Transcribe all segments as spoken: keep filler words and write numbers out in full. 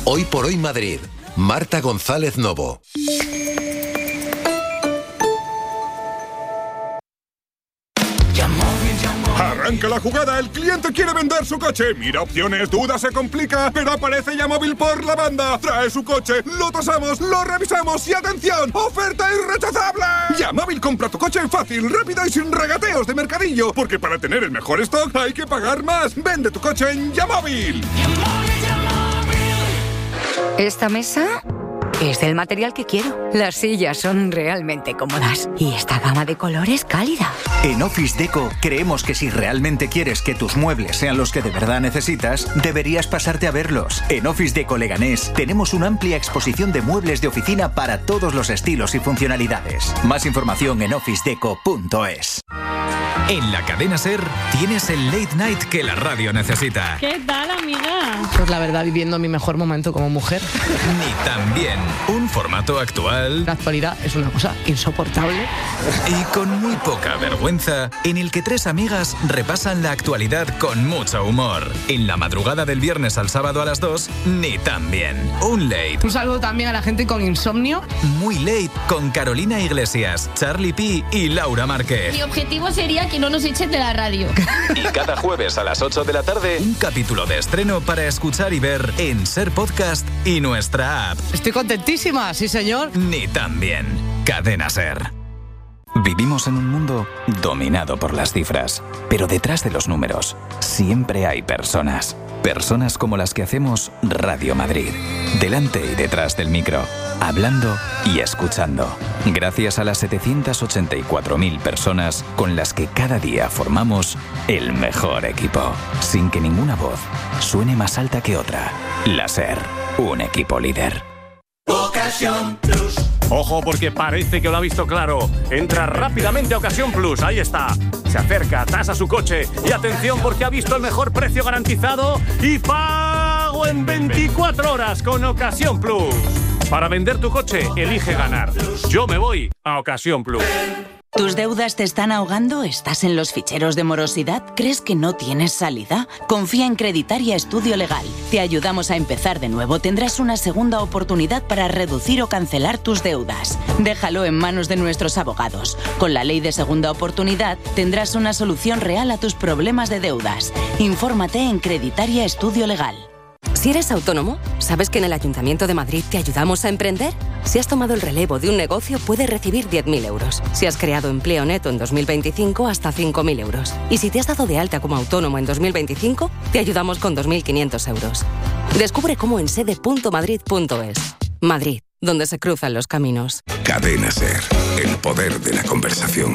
Hoy por Hoy Madrid. Marta González Novo. Arranca la jugada, el cliente quiere vender su coche. Mira opciones, duda, se complica, pero aparece Yamóvil por la banda. Trae su coche, lo tasamos, lo revisamos y ¡atención! ¡Oferta irrechazable! Yamóvil compra tu coche fácil, rápido y sin regateos de mercadillo. Porque para tener el mejor stock hay que pagar más. Vende tu coche en Yamóvil. Esta mesa es del material que quiero. Las sillas son realmente cómodas y esta gama de colores cálida. En Office Deco creemos que si realmente quieres que tus muebles sean los que de verdad necesitas, deberías pasarte a verlos. En Office Deco Leganés tenemos una amplia exposición de muebles de oficina para todos los estilos y funcionalidades. Más información en office deco punto es. En la cadena SER tienes el late night que la radio necesita. ¿Qué tal, amiga? Pues la verdad, viviendo mi mejor momento como mujer. Ni tan bien. Un formato actual. La actualidad es una cosa insoportable. Y con muy poca vergüenza, en el que tres amigas repasan la actualidad con mucho humor. En la madrugada del viernes al sábado a las dos, Ni tan bien. Un late. Un saludo también a la gente con insomnio. Muy late con Carolina Iglesias, Charlie P y Laura Márquez. Mi objetivo sería que no nos echen de la radio. Y cada jueves a las ocho de la tarde, un capítulo de estreno para escuchar y ver en SER Podcast y nuestra app. Estoy contentísima, sí señor. Ni tan bien. Cadena SER. Vivimos en un mundo dominado por las cifras, pero detrás de los números siempre hay personas. Personas como las que hacemos Radio Madrid. Delante y detrás del micro, hablando y escuchando. Gracias a las setecientas ochenta y cuatro mil personas con las que cada día formamos el mejor equipo. Sin que ninguna voz suene más alta que otra. La SER, un equipo líder. Ocasión Plus. Ojo, porque parece que lo ha visto claro. Entra rápidamente a Ocasión Plus, ahí está. Se acerca, tasa su coche y atención porque ha visto el mejor precio garantizado y pago en veinticuatro horas con Ocasión Plus. Para vender tu coche, elige ganar. Yo me voy a Ocasión Plus. ¿Tus deudas te están ahogando? ¿Estás en los ficheros de morosidad? ¿Crees que no tienes salida? Confía en Creditaria Estudio Legal. Te ayudamos a empezar de nuevo. Tendrás una segunda oportunidad para reducir o cancelar tus deudas. Déjalo en manos de nuestros abogados. Con la ley de segunda oportunidad tendrás una solución real a tus problemas de deudas. Infórmate en Creditaria Estudio Legal. Si eres autónomo, ¿sabes que en el Ayuntamiento de Madrid te ayudamos a emprender? Si has tomado el relevo de un negocio, puedes recibir diez mil euros. Si has creado empleo neto en dos mil veinticinco, hasta cinco mil euros. Y si te has dado de alta como autónomo en dos mil veinticinco, te ayudamos con dos mil quinientos euros. Descubre cómo en sede punto madrid punto es. Madrid, donde se cruzan los caminos. Cadena SER, el poder de la conversación.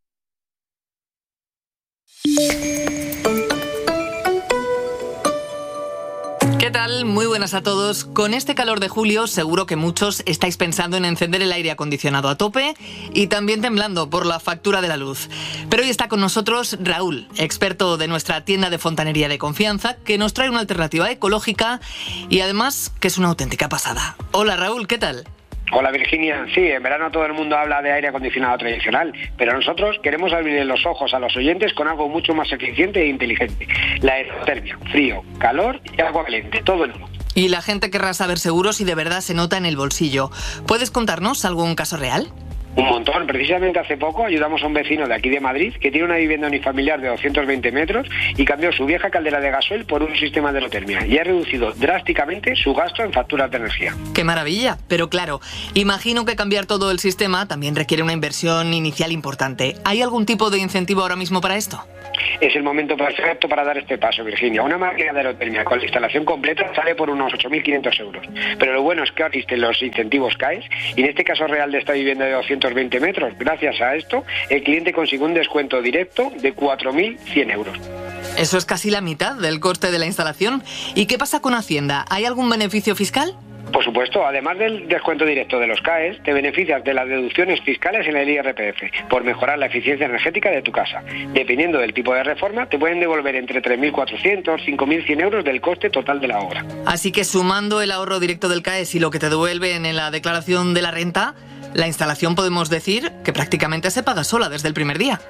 ¿Qué tal? Muy buenas a todos. Con este calor de julio seguro que muchos estáis pensando en encender el aire acondicionado a tope y también temblando por la factura de la luz. Pero hoy está con nosotros Raúl, experto de nuestra tienda de fontanería de confianza, que nos trae una alternativa ecológica y además que es una auténtica pasada. Hola Raúl, ¿qué tal? Hola Virginia, sí, en verano todo el mundo habla de aire acondicionado tradicional, pero nosotros queremos abrir los ojos a los oyentes con algo mucho más eficiente e inteligente. La aerotermia, frío, calor y agua caliente, todo en uno. Y la gente querrá saber seguro si de verdad se nota en el bolsillo. ¿Puedes contarnos algún caso real? Un montón. Precisamente hace poco ayudamos a un vecino de aquí de Madrid que tiene una vivienda unifamiliar de doscientos veinte metros y cambió su vieja caldera de gasoil por un sistema de aerotermia y ha reducido drásticamente su gasto en facturas de energía. ¡Qué maravilla! Pero claro, imagino que cambiar todo el sistema también requiere una inversión inicial importante. ¿Hay algún tipo de incentivo ahora mismo para esto? Es el momento perfecto para dar este paso, Virginia. Una máquina de aerotermia con la instalación completa sale por unos ocho mil quinientos euros. Pero lo bueno es que ahora existen los incentivos C A E S y en este caso real de esta vivienda de doscientos veinte metros, gracias a esto, el cliente consigue un descuento directo de cuatro mil cien euros. Eso es casi la mitad del coste de la instalación. ¿Y qué pasa con Hacienda? ¿Hay algún beneficio fiscal? Por supuesto, además del descuento directo de los C A E S, te beneficias de las deducciones fiscales en el I R P F por mejorar la eficiencia energética de tu casa. Dependiendo del tipo de reforma, te pueden devolver entre tres mil cuatrocientos y cinco mil cien euros del coste total de la obra. Así que sumando el ahorro directo del C A E S y lo que te devuelven en la declaración de la renta, la instalación podemos decir que prácticamente se paga sola desde el primer día.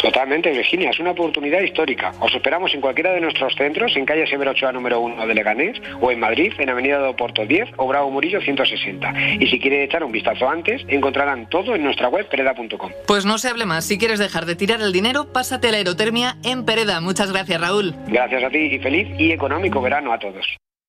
Totalmente, Virginia, es una oportunidad histórica. Os esperamos en cualquiera de nuestros centros, en calle Severo Ochoa número uno de Leganés, o en Madrid, en Avenida de Oporto diez o Bravo Murillo ciento sesenta. Y si quieren echar un vistazo antes, encontrarán todo en nuestra web pereda punto com. Pues no se hable más, si quieres dejar de tirar el dinero, pásate a la aerotermia en Pereda. Muchas gracias, Raúl. Gracias a ti y feliz y económico verano a todos.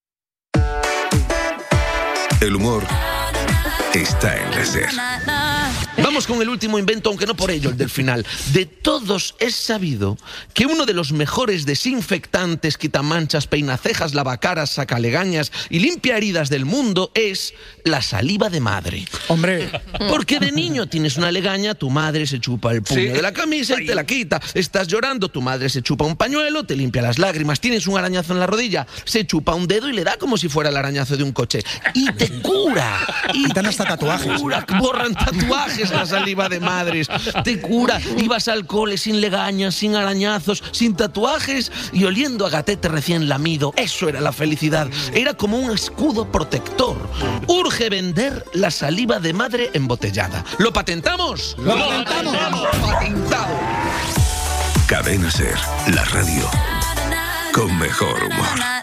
El humor está en la SER. Vamos con el último invento, aunque no por ello, el del final. De todos es sabido que uno de los mejores desinfectantes, quitamanchas, peinacejas, lavacaras, sacalegañas y limpia heridas del mundo es la saliva de madre. Hombre. Porque de niño tienes una legaña, tu madre se chupa el puño Sí. de la camisa y te la quita. Estás llorando, tu madre se chupa un pañuelo, te limpia las lágrimas. Tienes un arañazo en la rodilla, se chupa un dedo y le da como si fuera el arañazo de un coche. Y te cura. Y Quitan hasta tatuajes. Cura, borran tatuajes la saliva de madres. Te cura. Ibas al cole sin legañas, sin arañazos, sin tatuajes y oliendo a gatete recién lamido. Eso era la felicidad. Era como un escudo protector. Urge vender la saliva de madre embotellada. ¿Lo patentamos? ¡Lo patentamos! Patentado. Cadena SER, la radio con mejor humor.